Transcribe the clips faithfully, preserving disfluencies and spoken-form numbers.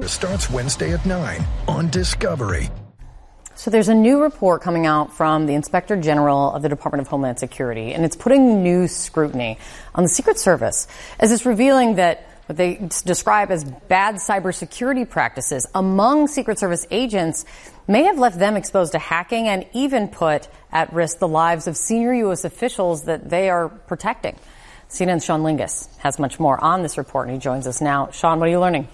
starts Wednesday at nine on Discovery. So there's a new report coming out from the Inspector General of the Department of Homeland Security, and it's putting new scrutiny on the Secret Service as it's revealing that what they describe as bad cybersecurity practices among Secret Service agents may have left them exposed to hacking and even put at risk the lives of senior U S officials that they are protecting. C N N's Sean Lingus has much more on this report, and he joins us now. Sean, what are you learning?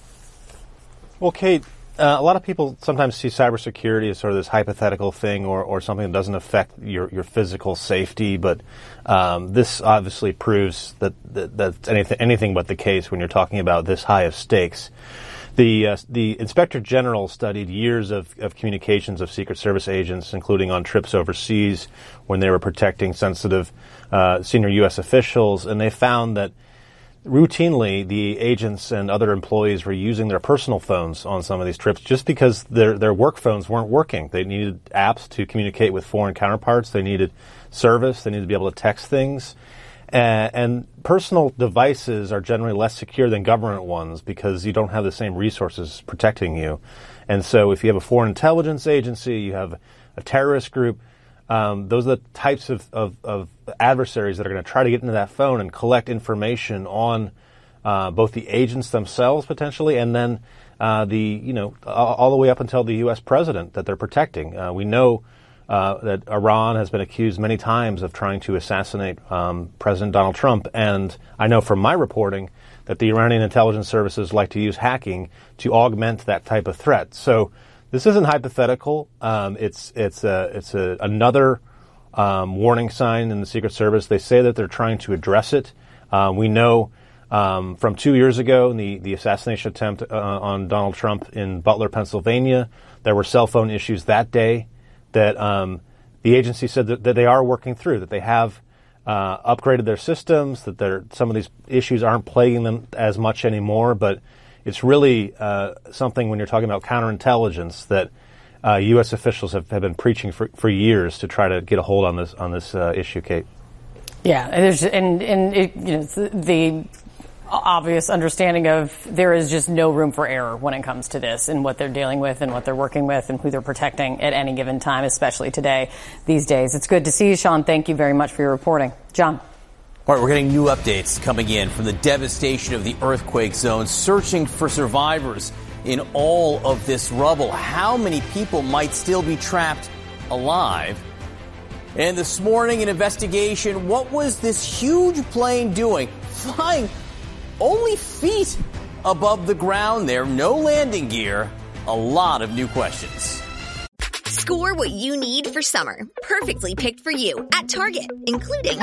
Well, Kate, uh, a lot of people sometimes see cybersecurity as sort of this hypothetical thing or, or something that doesn't affect your, your physical safety, but um, this obviously proves that, that that's anything, anything but the case when you're talking about this high of stakes. The uh, the Inspector General studied years of, of communications of Secret Service agents, including on trips overseas when they were protecting sensitive uh, senior U S officials, and they found that routinely the agents and other employees were using their personal phones on some of these trips just because their their work phones weren't working. They needed apps to communicate with foreign counterparts. They needed service. They needed to be able to text things. Uh, and personal devices are generally less secure than government ones because you don't have the same resources protecting you. And so if you have a foreign intelligence agency, you have a terrorist group, um, those are the types of, of, of adversaries that are going to try to get into that phone and collect information on uh, both the agents themselves potentially and then uh, the, you know, all, all the way up until the U S president that they're protecting. Uh, we know Uh, that Iran has been accused many times of trying to assassinate um, President Donald Trump. And I know from my reporting that the Iranian intelligence services like to use hacking to augment that type of threat. So this isn't hypothetical. Um, it's it's a, it's a, another um, warning sign in the Secret Service. They say that they're trying to address it. Uh, we know um, from two years ago, the, the assassination attempt uh, on Donald Trump in Butler, Pennsylvania, there were cell phone issues that day that um, the agency said that, that they are working through, that they have uh, upgraded their systems, that they're, some of these issues aren't plaguing them as much anymore. But it's really uh, something when you're talking about counterintelligence that uh, U S officials have, have been preaching for, for years to try to get a hold on this on this uh, issue, Kate. Yeah, and there's, and, and it, you know, the, the obvious understanding of there is just no room for error when it comes to this and what they're dealing with and what they're working with and who they're protecting at any given time, especially today, these days. It's good to see you, Sean. Thank you very much for your reporting. John. All right, we're getting new updates coming in from the devastation of the earthquake zone, searching for survivors in all of this rubble. How many people might still be trapped alive? And this morning, an investigation, what was this huge plane doing? Flying only feet above the ground there, no landing gear. A lot of new questions. Score what you need for summer. Perfectly picked for you at Target, including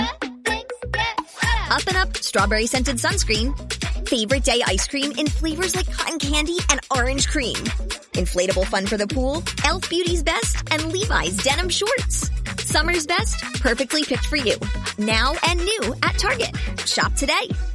Up and Up strawberry scented sunscreen, favorite day ice cream in flavors like cotton candy and orange cream, inflatable fun for the pool, Elf Beauty's Best, and Levi's denim shorts. Summer's best, perfectly picked for you. Now and new at Target. Shop today.